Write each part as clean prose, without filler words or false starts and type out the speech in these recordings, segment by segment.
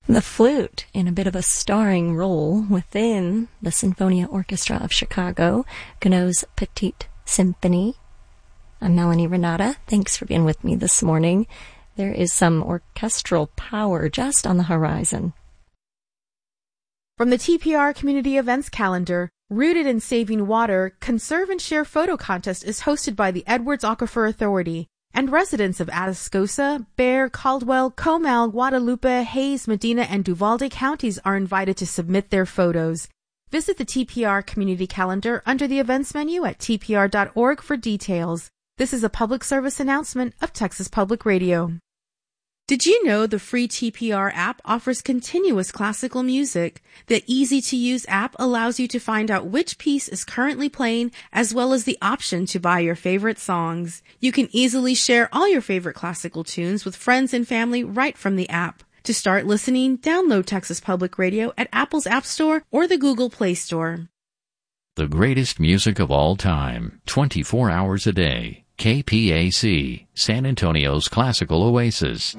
The flute in a bit of a starring role within the Sinfonia Orchestra of Chicago, Gounod's Petite Symphony. I'm Melanie Renata. Thanks for being with me this morning. There is some orchestral power just on the horizon. From the TPR Community Events Calendar, Rooted in Saving Water, Conserve and Share Photo Contest is hosted by the Edwards Aquifer Authority, and residents of Atascosa, Bexar, Caldwell, Comal, Guadalupe, Hayes, Medina, and Uvalde counties are invited to submit their photos. Visit the TPR Community Calendar under the events menu at tpr.org for details. This is a public service announcement of Texas Public Radio. Did you know the free TPR app offers continuous classical music? The easy-to-use app allows you to find out which piece is currently playing, as well as the option to buy your favorite songs. You can easily share all your favorite classical tunes with friends and family right from the app. To start listening, download Texas Public Radio at Apple's App Store or the Google Play Store. The greatest music of all time, 24 hours a day. KPAC, San Antonio's classical oasis.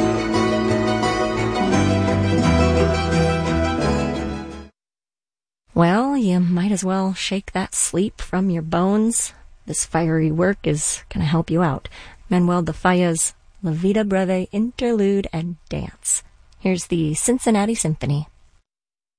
Well, you might as well shake that sleep from your bones. This fiery work is going to help you out. Manuel de Falla's La Vida Breve Interlude and Dance. Here's the Cincinnati Symphony.